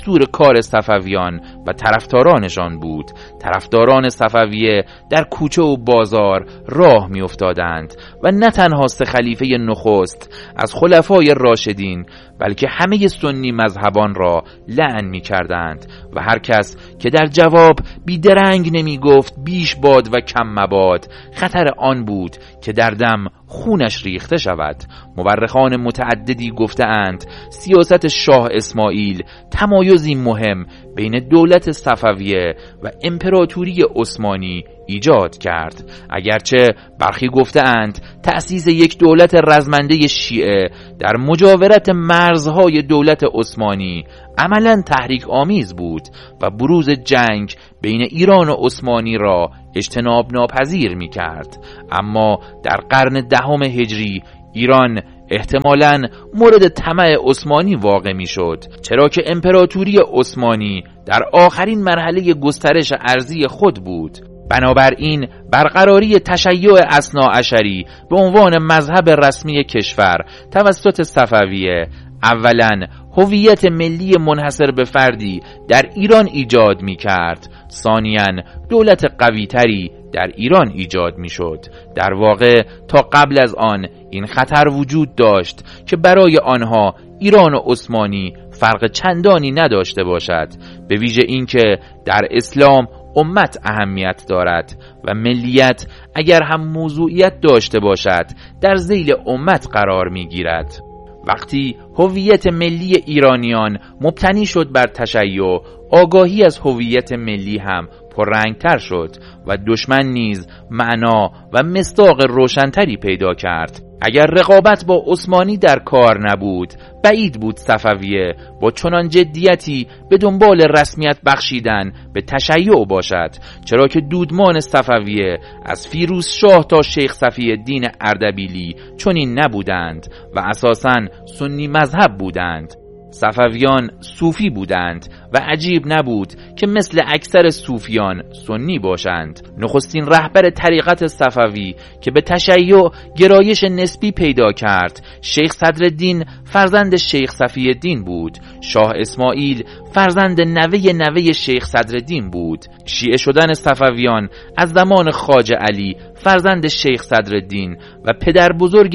دستور کار صفویان و طرفدارانشان بود. طرفداران صفویه در کوچه و بازار راه می افتادند و نه تنها سه خلیفه نخست از خلفای راشدین بلکه همه سنی مذهبان را لعن می کردند و هر کس که در جواب بیدرنگ نمی گفت بیش باد و کم مباد، خطر آن بود که در دم خونش ریخته شود. مورخان متعددی گفته‌اند سیاست شاه اسماعیل تمایزی مهم بین دولت صفویه و امپراتوری عثمانی ایجاد کرد، اگرچه برخی گفته‌اند تأسیس یک دولت رزمنده شیعه در مجاورت مرزهای دولت عثمانی عملاً تحریک آمیز بود و بروز جنگ بین ایران و عثمانی را اجتناب ناپذیر می کرد. اما در قرن دهم هجری ایران احتمالاً مورد طمع عثمانی واقع می شد، چرا که امپراتوری عثمانی در آخرین مرحله گسترش ارضی خود بود. بنابراین برقراری تشیع اثناعشری به عنوان مذهب رسمی کشور توسط صفویه اولاً هویت ملی منحصر به فردی در ایران ایجاد می کرد، ثانیاً دولت قوی‌تری در ایران ایجاد می شد. در واقع تا قبل از آن این خطر وجود داشت که برای آنها ایران و عثمانی فرق چندانی نداشته باشد، به ویژه اینکه در اسلام امت اهمیت دارد و ملیت اگر هم موضوعیت داشته باشد در ذیل امت قرار می گیرد. وقتی هویت ملی ایرانیان مبتنی شد بر تشیع، آگاهی از هویت ملی هم پررنگتر شد و دشمن نیز معنا و مصداق روشنتری پیدا کرد. اگر رقابت با عثمانی در کار نبود، بعید بود صفویه با چنان جدیتی به دنبال رسمیت بخشیدن به تشیع باشد، چرا که دودمان صفویه از فیروز شاه تا شیخ صفی الدین اردبیلی چنین نبودند و اساساً سنی مذهب بودند. صفویان صوفی بودند و عجیب نبود که مثل اکثر صوفیان سنی باشند. نخستین رهبر طریقت صفوی که به تشیع گرایش نسبی پیدا کرد شیخ صدرالدین فرزند شیخ صفی الدین بود. شاه اسماعیل فرزند نوه شیخ صدرالدین بود. شیعه شدن صفویان از زمان خواجه علی فرزند شیخ صدرالدین و پدر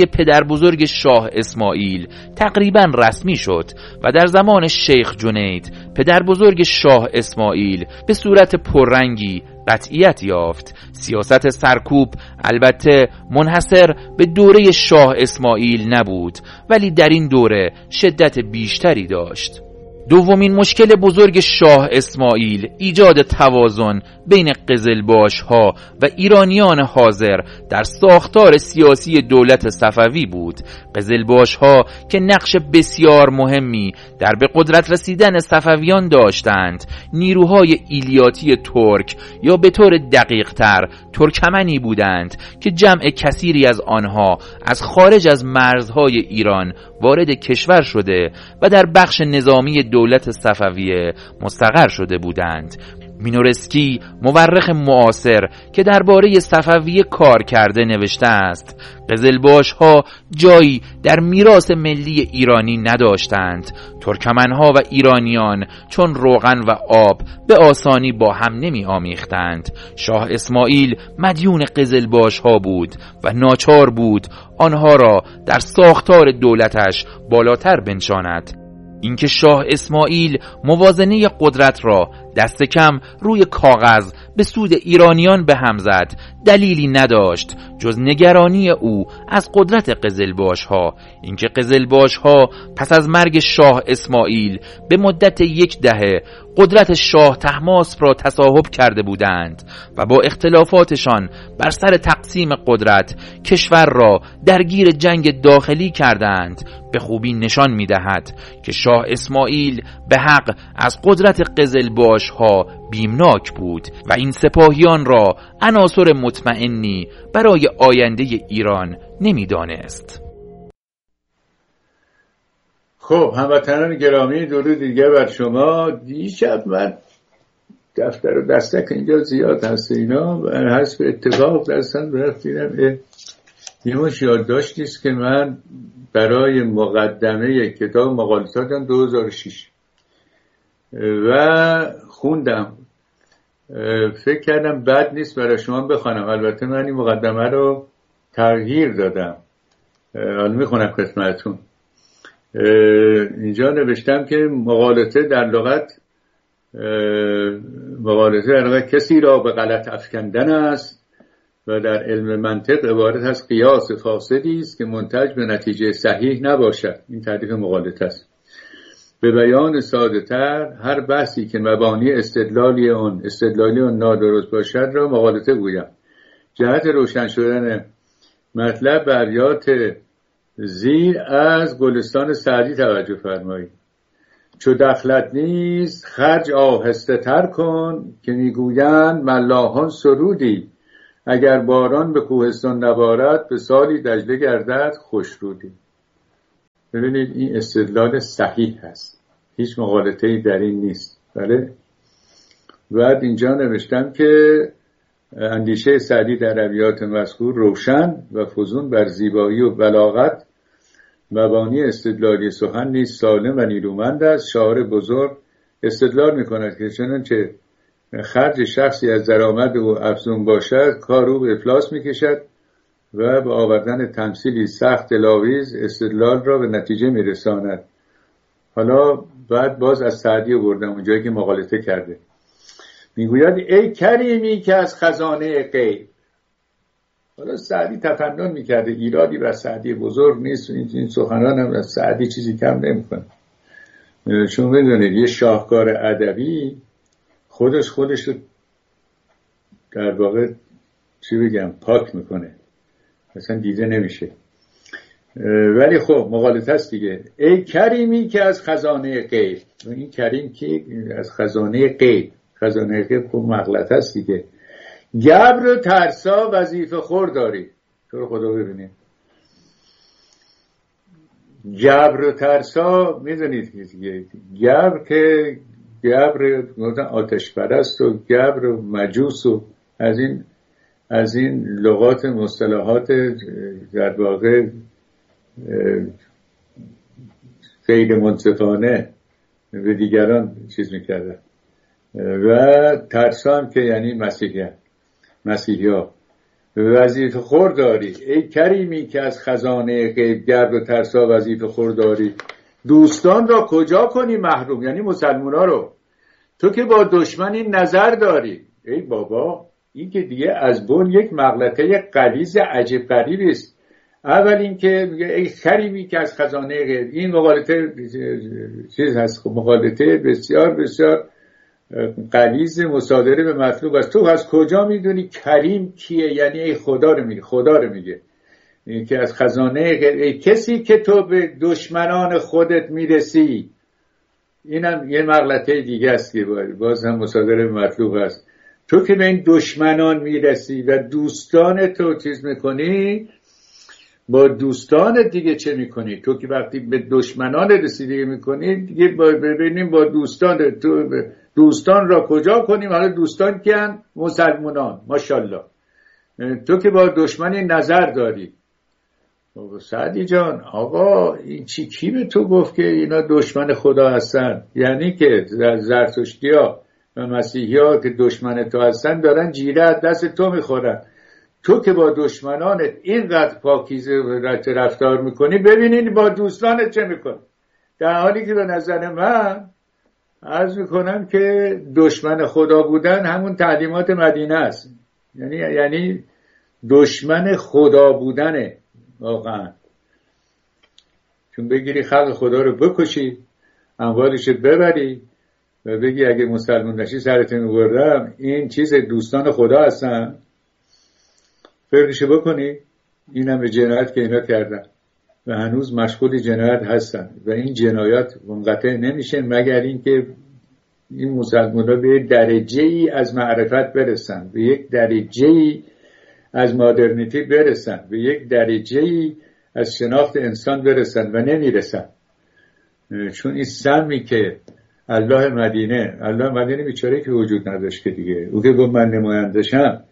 بزرگ شاه اسماعیل تقریبا رسمی شد و در زمان شیخ جنید پدر بزرگ شاه اسماعیل به صورت پررنگی قطعیت یافت. سیاست سرکوب البته منحصر به دوره شاه اسماعیل نبود، ولی در این دوره شدت بیشتری داشت. دومین مشکل بزرگ شاه اسماعیل ایجاد توازن بین قزلباش‌ها و ایرانیان حاضر در ساختار سیاسی دولت صفوی بود. قزلباش‌ها که نقش بسیار مهمی در به قدرت رسیدن صفویان داشتند، نیروهای ایلیاتی ترک یا به طور دقیق‌تر ترکمنی بودند که جمع کثیری از آنها از خارج از مرزهای ایران وارد کشور شده و در بخش نظامی دولت صفویه مستقر شده بودند. مینورسکی مورخ معاصر که درباره صفویه کار کرده نوشته است: قزلباش‌ها جایی در میراث ملی ایرانی نداشتند. ترکمن‌ها و ایرانیان چون روغن و آب به آسانی با هم نمی آمیختند. شاه اسماعیل مدیون قزلباش‌ها بود و ناچار بود آنها را در ساختار دولتش بالاتر بنشاند. اینکه شاه اسماعیل موازنه قدرت را دست کم روی کاغذ به سود ایرانیان به هم زد دلیلی نداشت جز نگرانی او از قدرت قزلباش‌ها. اینکه قزلباش‌ها پس از مرگ شاه اسماعیل به مدت 1 دهه قدرت شاه طهماسپ را تصاحب کرده بودند و با اختلافاتشان بر سر تقسیم قدرت کشور را درگیر جنگ داخلی کردند، به خوبی نشان می‌دهد که شاه اسماعیل به حق از قدرت قزلباش‌ها بیمناک بود و این سپاهیان را عناصر مطمئنی برای آینده ایران نمی‌دانست. خب هموطنان گرامی، درود دیگه بر شما. دیشب من دفتر و دستک اینجا زیاد هست اینا و حسب اتفاق دستم رفتیدم یه مش یادداشتیست که من برای مقدمه کتاب مقالطاتم 2006 و خوندم. فکر کردم بد نیست برای شما بخوانم. البته من این مقدمه رو تغییر دادم. حالا میخونم خدمتتون. اینجا نوشتم که مغالطه در لغت کسی را به غلط افکندن است و در علم منطق عبارت از قیاس فاسدی است که منتج به نتیجه صحیح نباشد. این تعریف مغالطه است. به بیان ساده تر، هر بحثی که مبانی استدلالی اون نادرست باشد را مغالطه گویم. جهت روشن شدن مطلب به ابیات زیر از گلستان سعدی توجه فرمایید. چو دخلت نیست خرج آهسته تر کن، که میگویند ملاحان سرودی. اگر باران به کوهستان نبارد، به سالی دجله گردد خوشرودی. ببینید این استدلال صحیح هست، هیچ مغالطه‌ای در این نیست. بله. بعد اینجا نوشتم که اندیشه سعدی در ابیات مذکور روشن و فزون بر زیبایی و بلاغت مبانی استدلالی سخن نیست سالم و نیرومند است. شاعر بزرگ استدلال می‌کند که چنانچه خرج شخصی از درآمد او افزون باشد، کار او به افلاس می‌کشد و به آوردن تمثیلی سخت دلاویز استدلال را به نتیجه می‌رساند. حالا بعد باز از سعدی آوردم اونجایی که مغالطه کرده. میگوید ای کریمی که از خزانه غیب. حالا سعدی تفنن میکرده، ایرادی بر سعدی بزرگ نیست. این سخنان هم از سعدی چیزی کم نمیکنه. چون بدونید یه شاهکار ادبی خودش رو در واقع پاک میکنه، مثلا دیده نمیشه. ولی خب مغالطه است دیگه. ای کریمی که از خزانه غیب. این کریم که از خزانه غیب، خزانه غیب خب مغلطه است دیگه. گبر و ترسا وظیفه خور داری. تو رو خدا ببینید. گبر و ترسا میدونید دیگه. گبر آتش پرست و گبر و مجوس و از این لغات مصطلحات در واقع غیر منصفانه به دیگران چیز میکردن. و ترسان که یعنی مسیحی ها. وظیفه خور داری ای کریمی که از خزانه غیب گرد و ترسا وظیفه خور داری. دوستان را کجا کنی محروم، یعنی مسلمان ها رو. تو که با دشمنی نظر داری. ای بابا، این که دیگه از بن یک مغلطه غلیظ عجیب غریبی است. اول این که میگه ای کریمی که از خزانه غیب. این مغالطه چیز هست، مغالطه بسیار بسیار غلیظ مصادره به مطلوب است. تو از کجا میدونی کریم کیه؟ یعنی ای خدا رو میگه این که از خزانه ای کسی که تو به دشمنان خودت میرسی. اینم یه مغلطه دیگه است که باز هم مصادره به مطلوب است. تو که به این دشمنان میرسی و دوستان تو چیز میکنی، با دوستان دیگه چه میکنی؟ تو که وقتی به دشمنان رسیدگی میکنی دیگه ببینیم با دوستان را کجا کنیم. حالا دوستان کیان؟ مسلمانان. ماشاءالله. تو که با دشمنی نظر داری. سعدی جان آقا این کی به تو گفت که اینا دشمن خدا هستن؟ یعنی که زرتشتی ها و مسیحی ها که دشمن تو هستن دارن جیره از دست تو میخورن. تو که با دشمنانت اینقدر پاکیزه رفتار میکنی، ببینین با دوستانت چه میکنی. در حالی که به نظر من عرض میکنم که دشمن خدا بودن همون تعلیمات مدینه است. یعنی دشمن خدا بودنه واقعا. چون بگیری خلق خدا رو بکشی، اموالش ببری و بگی اگه مسلمان نشی سرت میبردم، این چیز دوستان خدا هستن، فکرشو بکنی. اینم به جنایت که اینا کردن و هنوز مشغول جنایت هستن و این جنایات منقطع نمیشه مگر اینکه این مسلمان‌ها به یک درجه‌ای از معرفت برسن، به یک درجه‌ای از مادرنیتی برسن، به یک درجه‌ای از شناخت انسان برسن و نمیرسن. چون این سمی که الله مدینه بیچاره که وجود نداشت که دیگه، او که گفت من نمایندشم،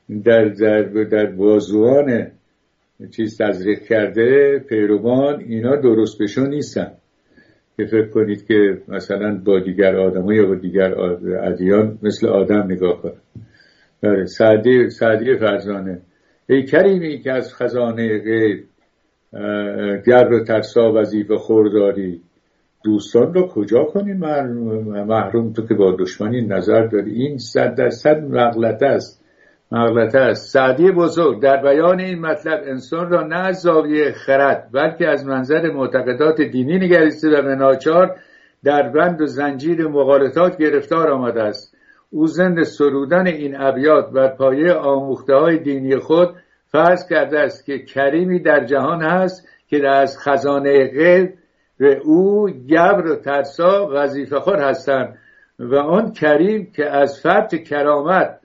در بازوان چیز تزریق کرده پیروان، اینا درست بشو نیستن. که فکر کنید که مثلا با دیگر آدم یا با دیگر ادیان مثل آدم نگاه کنید. سعدی فرزانه: ای کریمی که از خزانه غیب گر و ترسا وظیفه خورداری، دوستان رو کجا کنی محروم، تو که با دشمنی نظر داری. این 100% مغلطه است. سعدی بزرگ در بیان این مطلب انسان را نه از زاویه خرد بلکه از منظر معتقدات دینی نگریسته و به ناچار در بند و زنجیر مغالطات گرفتار آمده است. او ضمن سرودن این ابیات بر پایه آموخته‌های دینی خود فرض کرده است که کریمی در جهان هست که از خزانه غیب و او گبر و ترسا وظیفه خور هستند و آن کریم که از فتح کرامت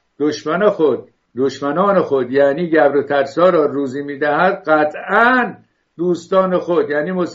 دشمنان خود یعنی گبر و ترسا را روزی میدهد قطعاً دوستان خود یعنی